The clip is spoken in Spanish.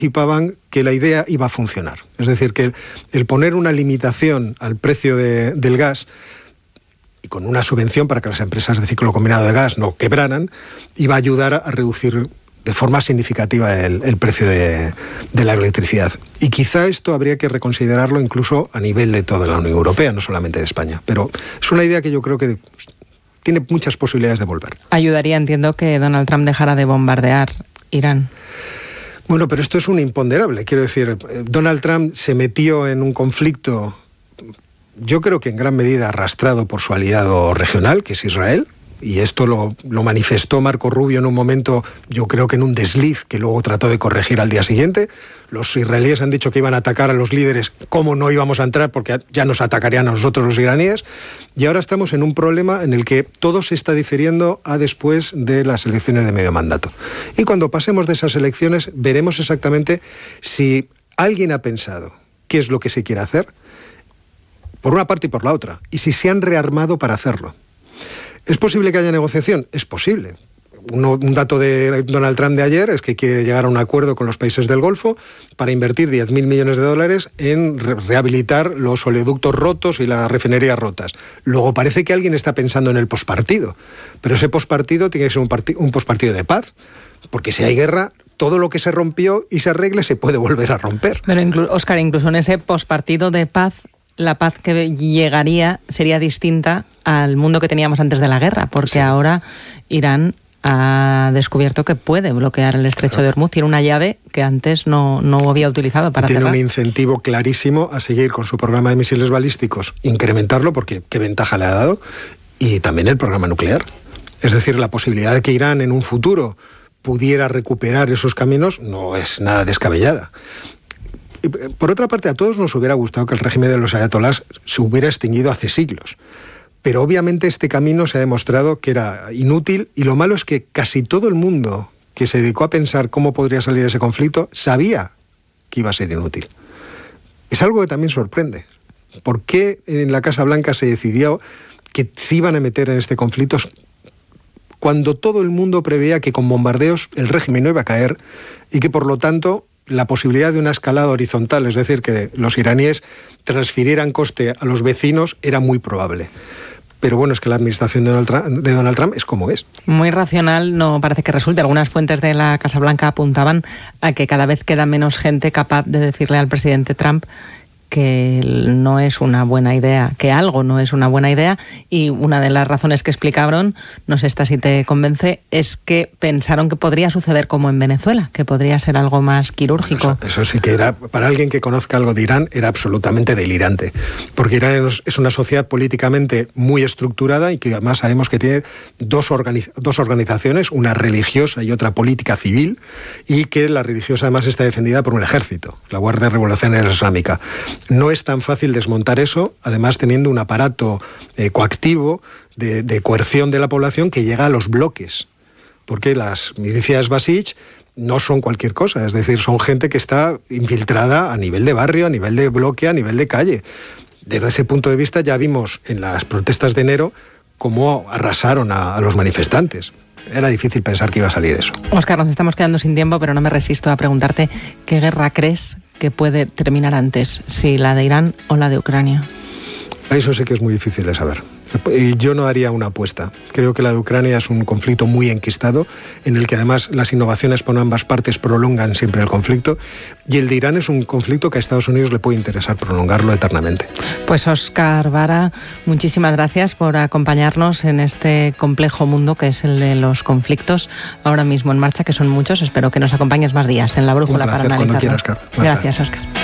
anticipaban que la idea iba a funcionar. Es decir, que el poner una limitación al precio del gas y con una subvención para que las empresas de ciclo combinado de gas no quebraran, iba a ayudar a reducir de forma significativa el precio de la electricidad. Y quizá esto habría que reconsiderarlo incluso a nivel de toda la Unión Europea, no solamente de España. Pero es una idea que yo creo que tiene muchas posibilidades de volver. Ayudaría, entiendo, que Donald Trump dejara de bombardear Irán. Bueno, pero esto es un imponderable. Quiero decir, Donald Trump se metió en un conflicto, yo creo que en gran medida arrastrado por su aliado regional, que es Israel, y esto lo manifestó Marco Rubio en un momento, yo creo que en un desliz que luego trató de corregir al día siguiente. Los israelíes han dicho que iban a atacar a los líderes, ¿cómo no íbamos a entrar? Porque ya nos atacarían a nosotros los iraníes. Y ahora estamos en un problema en el que todo se está difiriendo a después de las elecciones de medio mandato. Y cuando pasemos de esas elecciones veremos exactamente si alguien ha pensado qué es lo que se quiere hacer, por una parte y por la otra, y si se han rearmado para hacerlo. ¿Es posible que haya negociación? Es posible. Un dato de Donald Trump de ayer es que quiere llegar a un acuerdo con los países del Golfo para invertir $10.000 millones en rehabilitar los oleoductos rotos y las refinerías rotas. Luego parece que alguien está pensando en el pospartido, pero ese pospartido tiene que ser un pospartido de paz, porque si hay guerra, todo lo que se rompió y se arregle se puede volver a romper. Pero, Óscar, incluso en ese pospartido de paz, la paz que llegaría sería distinta al mundo que teníamos antes de la guerra, porque ahora Irán ha descubierto que puede bloquear el estrecho de Hormuz. Tiene una llave que antes no había utilizado para cerrar. Tiene un incentivo clarísimo a seguir con su programa de misiles balísticos, incrementarlo, porque qué ventaja le ha dado, y también el programa nuclear. Es decir, la posibilidad de que Irán en un futuro pudiera recuperar esos caminos no es nada descabellada. Por otra parte, a todos nos hubiera gustado que el régimen de los ayatolás se hubiera extinguido hace siglos. Pero obviamente este camino se ha demostrado que era inútil, y lo malo es que casi todo el mundo que se dedicó a pensar cómo podría salir ese conflicto sabía que iba a ser inútil. Es algo que también sorprende. ¿Por qué en la Casa Blanca se decidió que se iban a meter en este conflicto cuando todo el mundo preveía que con bombardeos el régimen no iba a caer y que por lo tanto la posibilidad de una escalada horizontal, es decir, que los iraníes transfirieran coste a los vecinos, era muy probable? Pero bueno, es que la administración de Donald Trump es como es. Muy racional no parece que resulte. Algunas fuentes de la Casa Blanca apuntaban a que cada vez queda menos gente capaz de decirle al presidente Trump que no es una buena idea, que algo no es una buena idea, y una de las razones que explicaron, no sé esta si te convence, es que pensaron que podría suceder como en Venezuela, que podría ser algo más quirúrgico. Eso sí que era, para alguien que conozca algo de Irán, era absolutamente delirante, porque Irán es una sociedad políticamente muy estructurada y que además sabemos que tiene dos organizaciones, una religiosa y otra política civil, y que la religiosa además está defendida por un ejército, la Guardia Revolucionaria Islámica. No es tan fácil desmontar eso, además teniendo un aparato coactivo de coerción de la población que llega a los bloques, porque las milicias Basij no son cualquier cosa, es decir, son gente que está infiltrada a nivel de barrio, a nivel de bloque, a nivel de calle. Desde ese punto de vista ya vimos en las protestas de enero cómo arrasaron a los manifestantes. Era difícil pensar que iba a salir eso. Óscar, nos estamos quedando sin tiempo, pero no me resisto a preguntarte qué guerra crees que puede terminar antes, si la de Irán o la de Ucrania. Eso sí que es muy difícil de saber. Yo no haría una apuesta. Creo que la de Ucrania es un conflicto muy enquistado, en el que además las innovaciones por ambas partes prolongan siempre el conflicto, y el de Irán es un conflicto que a Estados Unidos le puede interesar prolongarlo eternamente. Pues Óscar Vara, muchísimas gracias por acompañarnos en este complejo mundo que es el de los conflictos ahora mismo en marcha, que son muchos. Espero que nos acompañes más días en La Brújula para analizarlo. Cuando quieras, Carlos. Gracias, Óscar.